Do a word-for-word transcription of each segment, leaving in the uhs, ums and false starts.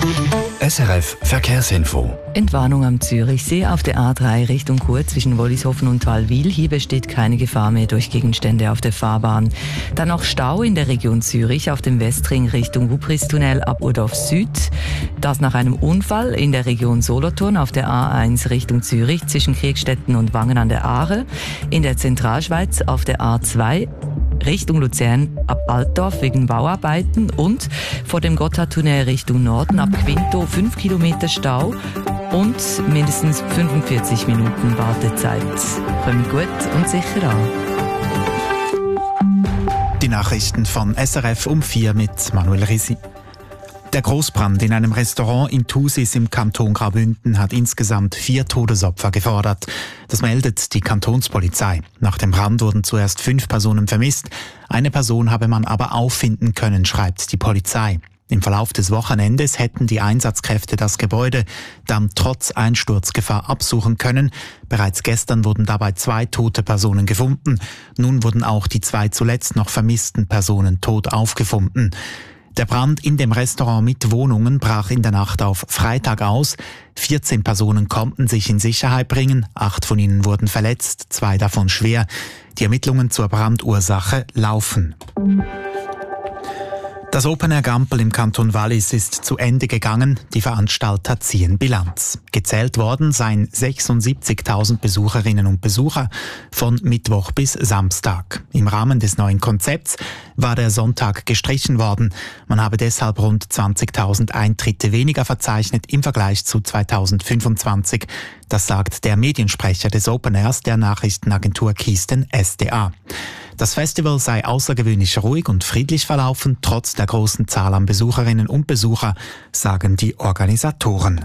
S R F Verkehrsinfo. Entwarnung am Zürichsee auf der A drei Richtung Chur zwischen Wollishofen und Wallwil. Hier besteht keine Gefahr mehr durch Gegenstände auf der Fahrbahn. Dann noch Stau in der Region Zürich auf dem Westring Richtung Wupristunnel ab Urdorf Süd. Das nach einem Unfall in der Region Solothurn auf der A eins Richtung Zürich zwischen Kriegstetten und Wangen an der Aare. In der Zentralschweiz auf der A zwei Richtung Luzern ab Altdorf wegen Bauarbeiten und vor dem Gotthardtunnel Richtung Norden ab Quinto fünf Kilometer Stau und mindestens fünfundvierzig Minuten Wartezeit. Kommt gut und sicher an. Die Nachrichten von S R F um vier mit Manuel Risi. Der Großbrand in einem Restaurant in Thusis im Kanton Graubünden hat insgesamt vier Todesopfer gefordert. Das meldet die Kantonspolizei. Nach dem Brand wurden zuerst fünf Personen vermisst. Eine Person habe man aber auffinden können, schreibt die Polizei. Im Verlauf des Wochenendes hätten die Einsatzkräfte das Gebäude dann trotz Einsturzgefahr absuchen können. Bereits gestern wurden dabei zwei tote Personen gefunden. Nun wurden auch die zwei zuletzt noch vermissten Personen tot aufgefunden. Der Brand in dem Restaurant mit Wohnungen brach in der Nacht auf Freitag aus. vierzehn Personen konnten sich in Sicherheit bringen, acht von ihnen wurden verletzt, zwei davon schwer. Die Ermittlungen zur Brandursache laufen. Das Open Air Gampel im Kanton Wallis ist zu Ende gegangen. Die Veranstalter ziehen Bilanz. Gezählt worden seien sechsundsiebzigtausend Besucherinnen und Besucher von Mittwoch bis Samstag. Im Rahmen des neuen Konzepts war der Sonntag gestrichen worden. Man habe deshalb rund zwanzigtausend Eintritte weniger verzeichnet im Vergleich zu zweitausendfünfundzwanzig. Das sagt der Mediensprecher des Open Airs der Nachrichtenagentur Kisten S D A. Das Festival sei außergewöhnlich ruhig und friedlich verlaufen, trotz der großen Zahl an Besucherinnen und Besucher, sagen die Organisatoren.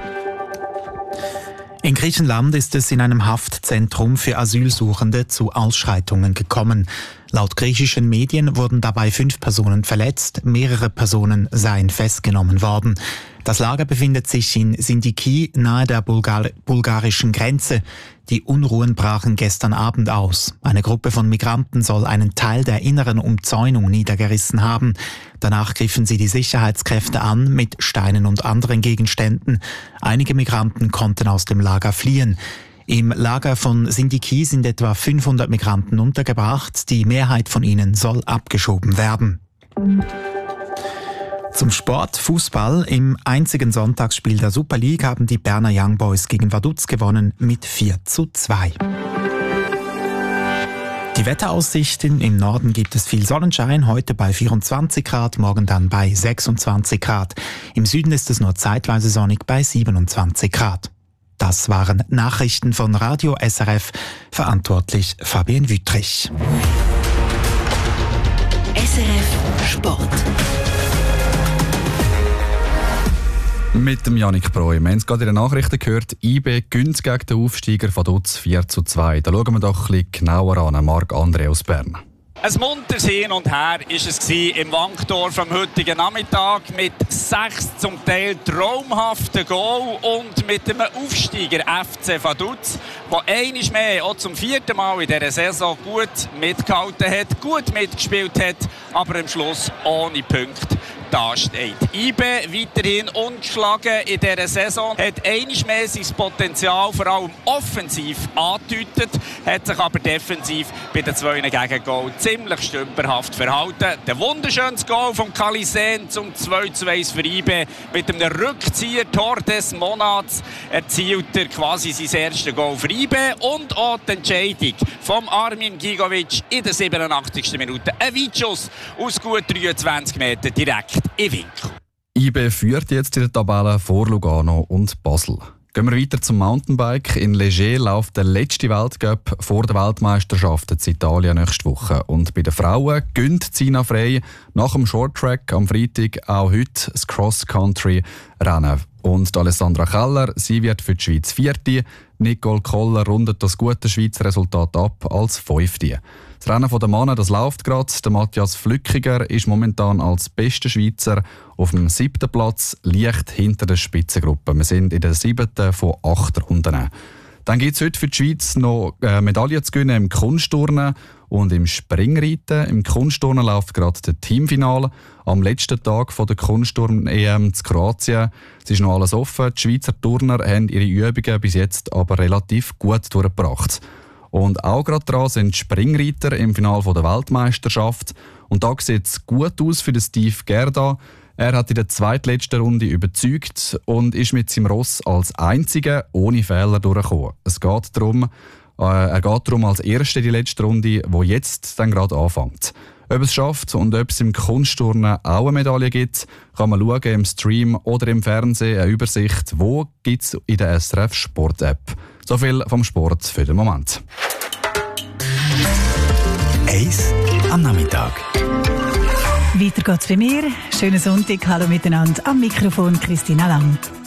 In Griechenland ist es in einem Haftzentrum für Asylsuchende zu Ausschreitungen gekommen. Laut griechischen Medien wurden dabei fünf Personen verletzt, mehrere Personen seien festgenommen worden. Das Lager befindet sich in Sindiki, nahe der Bulgar- bulgarischen Grenze. Die Unruhen brachen gestern Abend aus. Eine Gruppe von Migranten soll einen Teil der inneren Umzäunung niedergerissen haben. Danach griffen sie die Sicherheitskräfte an mit Steinen und anderen Gegenständen. Einige Migranten konnten aus dem Lager fliehen. Im Lager von Sindiki sind etwa fünfhundert Migranten untergebracht. Die Mehrheit von ihnen soll abgeschoben werden. Zum Sport, Fußball. Im einzigen Sonntagsspiel der Super League haben die Berner Young Boys gegen Vaduz gewonnen mit vier zu zwei. Die Wetteraussichten: im Norden gibt es viel Sonnenschein, heute bei vierundzwanzig Grad, morgen dann bei sechsundzwanzig Grad. Im Süden ist es nur zeitweise sonnig bei siebenundzwanzig Grad. Das waren Nachrichten von Radio S R F, verantwortlich Fabienne Wüttrich. S R F Sport. Mit dem Yannick Breu. Wir haben es gerade in den Nachrichten gehört, I B gönnt gegen den Aufsteiger Vaduz vier zu zwei. Da schauen wir doch ein bisschen genauer an. Marc-André aus Bern. Ein munteres Hin und Her war es im Wankdorf am heutigen Nachmittag mit sechs zum Teil traumhaften Goal und mit dem Aufsteiger F C Vaduz, der einmal mehr auch zum vierten Mal in dieser Saison gut mitgehalten hat, gut mitgespielt hat, aber am Schluss ohne Punkte dasteht. I B weiterhin ungeschlagen in dieser Saison, hat einmal mehr sein Potenzial vor allem offensiv angedeutet, hat sich aber defensiv bei den zwei Gegengol ziemlich stümperhaft verhalten. Der wunderschönes Goal von Kalisen zum zwei zu eins für I B mit einem Rückzieher-Tor des Monats erzielt er quasi sein erstes Goal für I B und auch die Entscheidung von Armin Gigovic in der siebenundachtzigsten Minute. Ein Weitschuss aus gut dreiundzwanzig Metern direkt in Winkel. I B führt jetzt in der Tabelle vor Lugano und Basel. Gehen wir weiter zum Mountainbike. In Leger läuft der letzte Weltcup vor der Weltmeisterschaft in Italien nächste Woche. Und bei den Frauen gönnt Sina Frey nach dem Shorttrack am Freitag auch heute das Cross-Country-Rennen. Und Alessandra Keller, sie wird für die Schweiz Vierte. Nicole Koller rundet das gute Schweizer Resultat ab als Fünfte. Das Rennen der Männer, das läuft gerade. Der Matthias Flückiger ist momentan als bester Schweizer auf dem siebten Platz, leicht hinter der Spitzengruppe. Wir sind in der siebten von acht Runden. Dann gibt es heute für die Schweiz noch äh, Medaillen zu gewinnen im Kunstturnen und im Springreiten. Im Kunstturnen läuft gerade das Teamfinale am letzten Tag von der Kunstturn-E M zu Kroatien. Es ist noch alles offen. Die Schweizer Turner haben ihre Übungen bis jetzt aber relativ gut durchgebracht. Und auch gerade dran sind die Springreiter im Finale der Weltmeisterschaft. Und da sieht es gut aus für den Steve Gerda. Er hat in der zweitletzten Runde überzeugt und ist mit seinem Ross als Einziger ohne Fehler durchgekommen. Es geht darum, äh, er geht darum als Erster in die letzte Runde, wo jetzt dann gerade anfängt. Ob es schafft und ob es im Kunstturnen auch eine Medaille gibt, kann man schauen im Stream oder im Fernsehen eine Übersicht, wo gibt es in der S R F Sport App. So viel vom Sport für den Moment. Eis am Nachmittag. Weiter geht's bei mir. Schönen Sonntag, hallo miteinander. Am Mikrofon Christina Lang.